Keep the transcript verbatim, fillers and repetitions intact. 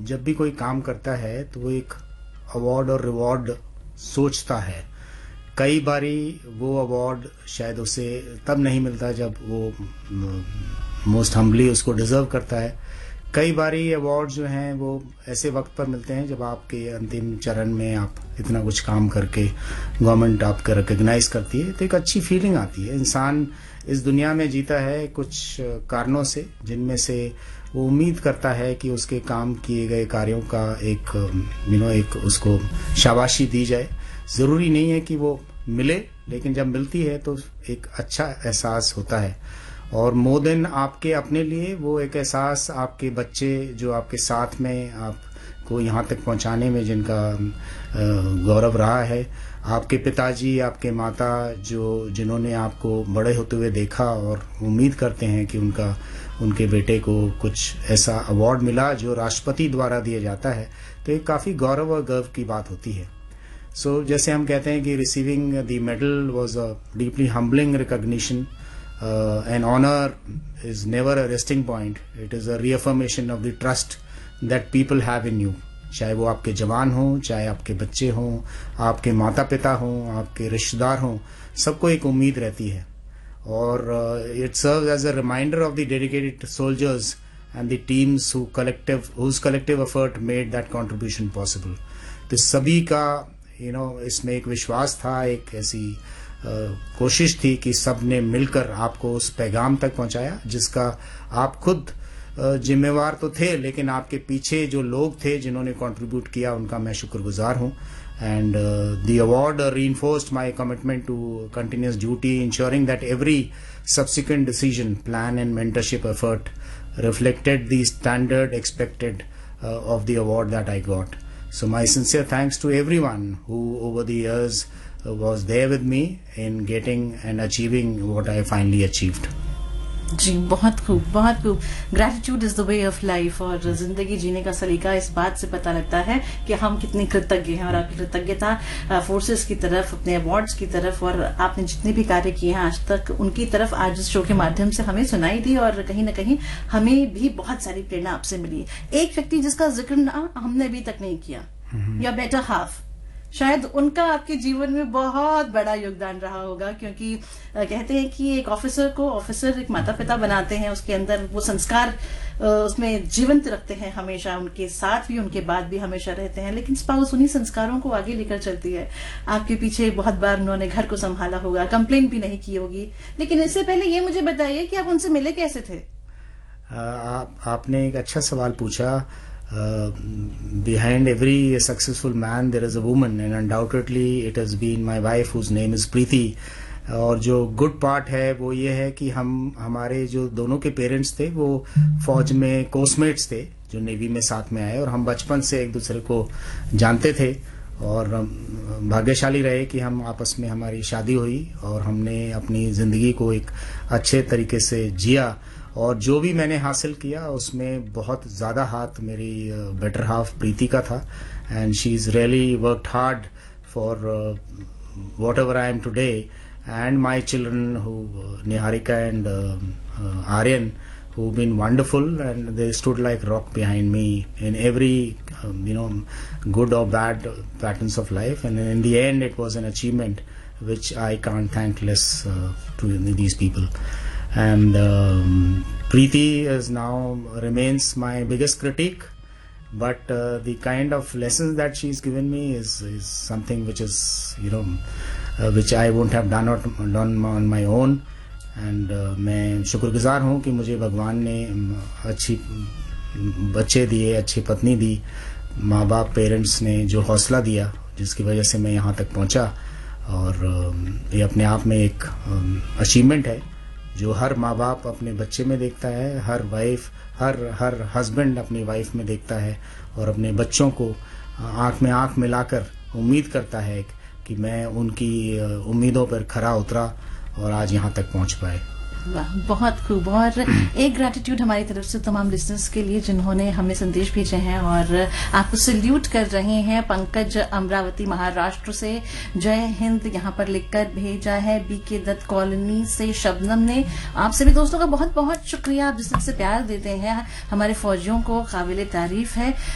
जब भी कोई काम करता है तो वो एक अवार्ड और रिवॉर्ड सोचता है। कई बारी वो अवार्ड शायद उसे तब नहीं मिलता जब वो मोस्ट हम्बली उसको डिजर्व करता है। कई बारी अवार्ड जो हैं वो ऐसे वक्त पर मिलते हैं जब आपके अंतिम चरण में आप इतना कुछ काम करके गवर्नमेंट आपको रिकग्नाइज करती है, तो एक अच्छी फीलिंग आती है। इंसान इस दुनिया में जीता है कुछ कारणों से, जिनमें से वो उम्मीद करता है कि उसके काम किए गए कार्यों का एक यू नो एक उसको शाबाशी दी जाए। जरूरी नहीं है कि वो मिले, लेकिन जब मिलती है तो एक अच्छा एहसास होता है। और मोर देन आपके अपने लिए वो एक एहसास आपके बच्चे जो आपके साथ में आपको यहाँ तक पहुँचाने में जिनका गौरव रहा है, आपके पिताजी, आपके माता जो जिन्होंने आपको बड़े होते हुए देखा और उम्मीद करते हैं कि उनका उनके बेटे को कुछ ऐसा अवार्ड मिला जो राष्ट्रपति द्वारा दिया जाता है, तो एक काफ़ी गौरव और गर्व की बात होती है। सो so, जैसे हम कहते हैं कि receiving the medal was a deeply humbling recognition. An honour is never a resting point, it is a रीअफर्मेशन of the trust that people have in you. चाहे वो आपके जवान हों, चाहे आपके बच्चे हों, आपके माता पिता हों, आपके रिश्तेदार हों, सबको एक उम्मीद रहती है। और it serves as a reminder of the dedicated soldiers and the teams who collective whose collective effort made that contribution possible. तो सभी का यू you नो know, इसमें एक विश्वास था, एक ऐसी uh, कोशिश थी कि सब ने मिलकर आपको उस पैगाम तक पहुंचाया जिसका आप खुद uh, जिम्मेवार तो थे, लेकिन आपके पीछे जो लोग थे जिन्होंने कंट्रीब्यूट किया उनका मैं शुक्रगुजार हूं। And the award reinforced my commitment to continuous duty, ensuring that every subsequent decision, plan and mentorship effort reflected the standard expected uh, of the award that I got. So my sincere thanks to everyone who over the years uh, was there with me in getting and achieving what I finally achieved. जी, बहुत खूब, बहुत खूब। Gratitude is the way of life, और जिंदगी जीने का सलीका इस बात से पता लगता है कि हम कितने कृतज्ञ हैं। और आपकी कृतज्ञता फोर्सेस की तरफ, अपने अवार्ड्स की तरफ, और आपने जितने भी कार्य किए हैं आज तक उनकी तरफ आज इस शो के माध्यम से हमें सुनाई दी, और कहीं ना कहीं हमें भी बहुत सारी प्रेरणा आपसे मिली। एक व्यक्ति जिसका जिक्र ना हमने अभी तक नहीं किया, या बेटर हाफ, शायद उनका आपके जीवन में बहुत बड़ा योगदान रहा होगा, क्योंकि कहते हैं कि एक ऑफिसर को ऑफिसर एक माता पिता बनाते हैं, उसके अंदर वो संस्कार उसमें जीवंत रखते हैं, हमेशा उनके साथ भी उनके बाद भी हमेशा रहते हैं, लेकिन स्पाउस उन्हीं संस्कारों को आगे लेकर चलती है। आपके पीछे बहुत बार उन्होंने घर को संभाला होगा, कंप्लेन भी नहीं की होगी, लेकिन इससे पहले ये मुझे बताइए कि आप उनसे मिले कैसे थे? आप, आपने एक अच्छा सवाल पूछा। Uh, behind every successful man there is a woman, and undoubtedly it has been my wife whose name is Preeti. और जो गुड पार्ट है वो ये है कि हम हमारे जो दोनों के पेरेंट्स थे वो फौज में कोस्टमेट्स थे जो नेवी में साथ में आए, और हम बचपन से एक दूसरे को जानते थे, और भाग्यशाली रहे कि हम आपस में हमारी शादी हुई और हमने अपनी जिंदगी को एक अच्छे तरीके से जिया। और जो भी मैंने हासिल किया उसमें बहुत ज़्यादा हाथ मेरी बेटर हाफ प्रीति का था, and she is really worked hard for what ever I am today, and my children who Niharika and Aryan who have been wonderful, and they stood like rock behind me in every um, you know good or bad patterns of life, and in the end it was an achievement which I can't thank less uh, to these people. And um, Preeti is now remains my biggest critique, but uh, the kind of lessons that she's given me is is something which is you know uh, which I won't have done or done on my own. And uh, मैं शुक्रगुजार हूँ कि मुझे भगवान ने अच्छी बच्चे दिए, अच्छी पत्नी दी, माँ बाप पेरेंट्स ने जो हौसला दिया जिसकी वजह से मैं यहाँ तक पहुँचा। और uh, ये अपने आप में एक अचीवमेंट uh, है जो हर माँ बाप अपने बच्चे में देखता है, हर वाइफ हर हर हस्बैंड अपनी वाइफ में देखता है, और अपने बच्चों को आँख में आँख मिलाकर उम्मीद करता है कि मैं उनकी uh, उम्मीदों पर खरा उतरा और आज यहाँ तक पहुँच पाए। वाह, बहुत खूब। और एक ग्रैटिट्यूड हमारी तरफ से तमाम लिसनर्स के लिए जिन्होंने हमें संदेश भेजे हैं और आपको सल्यूट कर रहे हैं। पंकज अमरावती महाराष्ट्र से, जय हिंद यहाँ पर लिखकर भेजा है। बी के दत्त कॉलोनी से शबनम ने। आप सभी दोस्तों का बहुत बहुत शुक्रिया, आप जिस तरह से प्यार देते हैं हमारे फौजियों को, काबिले तारीफ है।